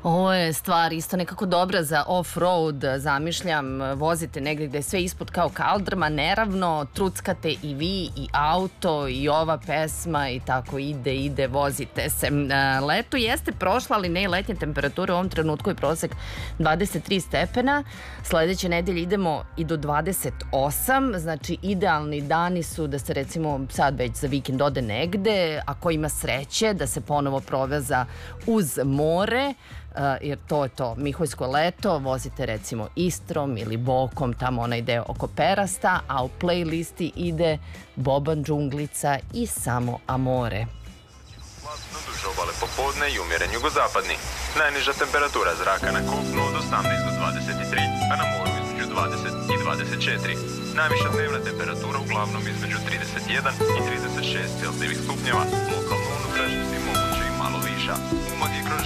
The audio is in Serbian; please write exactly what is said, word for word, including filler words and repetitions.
Ovo je stvar isto nekako dobra za off-road, zamišljam, vozite negdje gde je sve ispod kao kaldrma, neravno, truckate i vi i auto i ova pesma i tako ide, ide, vozite se. Leto jeste prošlo, ali ne i letnje temperature, u ovom trenutku je prosek dvadeset tri stepena, sledeće nedelje idemo i do dvadeset osam, znači idealni dani su da se recimo sad već za vikend ode negde, ako ima sreće da se ponovo proveza uz more, jer to je to Miholjsko leto, vozite recimo Istrom ili Bokom, tamo onaj deo oko Perasta, a u playlisti ide Boban Džunglica i Samo Amore. Hladno duž obale popodne i umjeren jugozapadni. Najniža temperatura zraka na kopnu od osamnaest do dvadeset tri, a na moru između dvadeset i dvadeset četiri. Najviša dnevna temperatura uglavnom između trideset jedan i trideset šest Celzijevih stupnjeva, lokalno unutrašnjosti moguće i malo viša. Umag i kroz